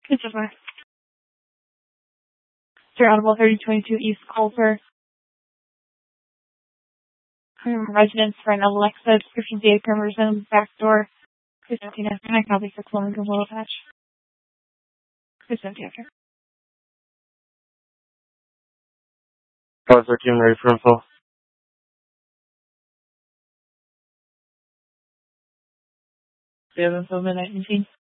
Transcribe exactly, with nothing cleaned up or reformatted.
Christopher. Sir Audible thirty twenty-two East Culver. Residence for an Alexa description data conversion backdoor. Christopher, can I copy six one control attach? Christopher, after. Five thirteen, ready for info. Do you have info midnight machine?